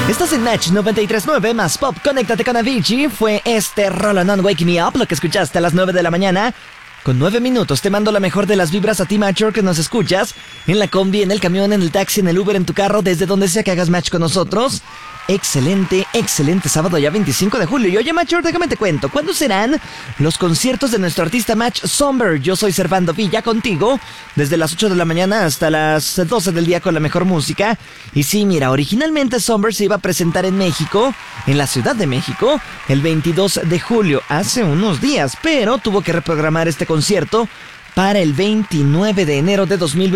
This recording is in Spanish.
Estás en Match 93.9 más Pop. Conéctate con Avicii. Fue este Roll On Wake Me Up lo que escuchaste a las 9 de la mañana. Con 9 minutos te mando la mejor de las vibras a ti, Macho, que nos escuchas en la combi, en el camión, en el taxi, en el Uber, en tu carro, desde donde sea que hagas match con nosotros. Excelente, excelente sábado ya 25 de julio. Y oye, Macho, déjame te cuento, ¿cuándo serán los conciertos de nuestro artista Match Somber? Yo soy Servando Villa contigo, desde las 8 de la mañana hasta las 12 del día con la mejor música. Y sí, mira, originalmente Somber se iba a presentar en México, en la Ciudad de México, el 22 de julio, hace unos días, pero tuvo que reprogramar este concierto para el 29 de enero de 2020.